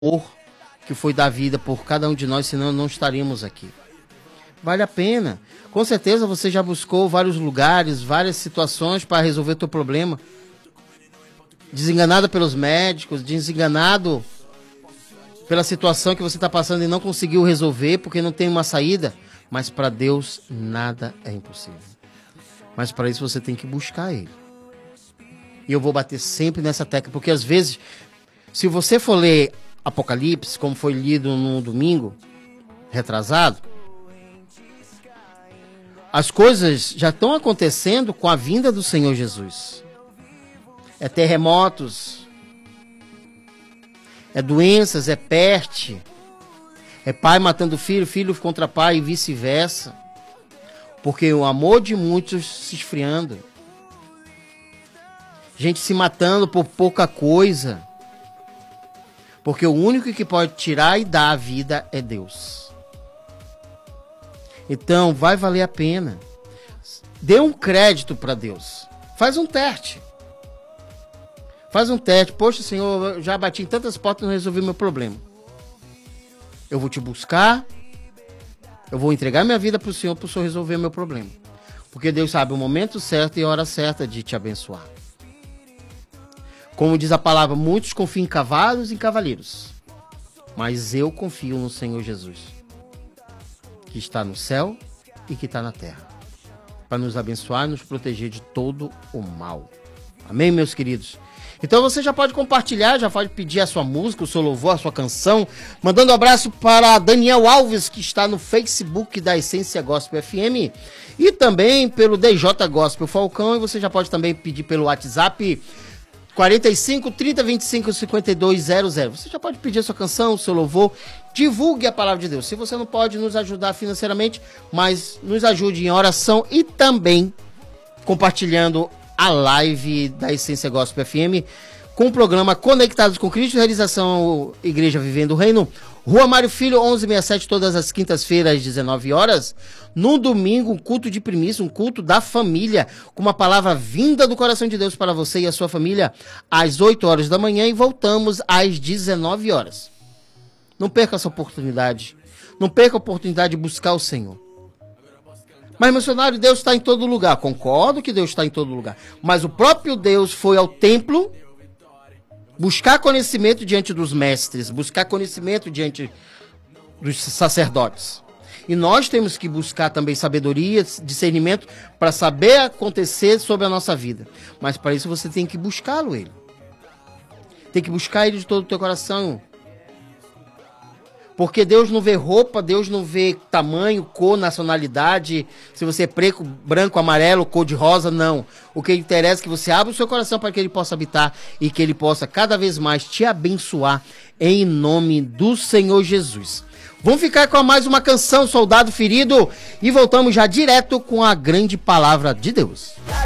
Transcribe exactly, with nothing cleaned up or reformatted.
que foi da vida por cada um de nós, senão não estaríamos aqui. Vale a pena. Com certeza você já buscou vários lugares, várias situações para resolver o teu problema. Desenganado pelos médicos, desenganado pela situação que você está passando e não conseguiu resolver porque não tem uma saída. Mas para Deus nada é impossível. Mas para isso você tem que buscar Ele. E eu vou bater sempre nessa tecla, porque às vezes, se você for ler Apocalipse, como foi lido no domingo retrasado, as coisas já estão acontecendo com a vinda do Senhor Jesus. É terremotos, é doenças, é peste, é pai matando filho, filho contra pai e vice-versa. Porque o amor de muitos se esfriando. Gente se matando por pouca coisa. Porque o único que pode tirar e dar a vida é Deus. Então, vai valer a pena. Dê um crédito para Deus. Faz um teste. Faz um teste. Poxa, Senhor, eu já bati em tantas portas e não resolvi meu problema. Eu vou te buscar. Eu vou entregar minha vida para o Senhor, para o Senhor resolver meu problema. Porque Deus sabe o momento certo e a hora certa de te abençoar. Como diz a palavra, muitos confiam em cavalos e em cavaleiros. Mas eu confio no Senhor Jesus, que está no céu e que está na terra, para nos abençoar e nos proteger de todo o mal. Amém, meus queridos? Então você já pode compartilhar, já pode pedir a sua música, o seu louvor, a sua canção, mandando um abraço para Daniel Alves, que está no Facebook da Essência Gospel F M, e também pelo D J Gospel Falcão, e você já pode também pedir pelo WhatsApp quarenta e cinco, trinta, vinte e cinco, cinquenta e dois zero zero. Você já pode pedir a sua canção, o seu louvor, divulgue a palavra de Deus. Se você não pode nos ajudar financeiramente, mas nos ajude em oração e também compartilhando a live da Essência Gospel F M com o programa Conectados com Cristo, realização Igreja Vivendo o Reino, Rua Mário Filho, onze sessenta e sete, todas as quintas-feiras, às dezenove horas. No domingo, um culto de primícia, um culto da família, com uma palavra vinda do coração de Deus para você e a sua família, às oito horas da manhã, e voltamos às dezenove horas. Não perca essa oportunidade. Não perca a oportunidade de buscar o Senhor. Mas, missionário, Deus está em todo lugar. Concordo que Deus está em todo lugar. Mas o próprio Deus foi ao templo buscar conhecimento diante dos mestres, buscar conhecimento diante dos sacerdotes. E nós temos que buscar também sabedoria, discernimento, para saber acontecer sobre a nossa vida. Mas para isso você tem que buscá-lo, ele. Tem que buscar ele de todo o teu coração. Porque Deus não vê roupa, Deus não vê tamanho, cor, nacionalidade, se você é preto, branco, amarelo, cor de rosa, não. O que interessa é que você abra o seu coração para que ele possa habitar e que ele possa cada vez mais te abençoar em nome do Senhor Jesus. Vamos ficar com mais uma canção, Soldado Ferido, e voltamos já direto com a grande palavra de Deus.